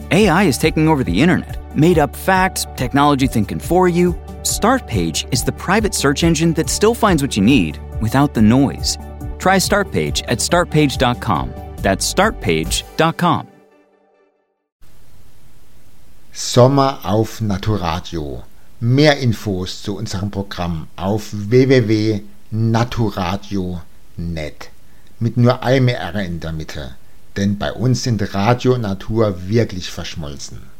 AI is taking over the internet. Made up facts, technology thinking for you. Startpage is the private search engine that still finds what you need without the noise. Try Startpage at startpage.com. That's startpage.com. Sommer auf Naturadio. Mehr Infos zu unserem Programm auf www.naturadio.net. Mit nur einem R in der Mitte, denn bei uns sind Radio und Natur wirklich verschmolzen.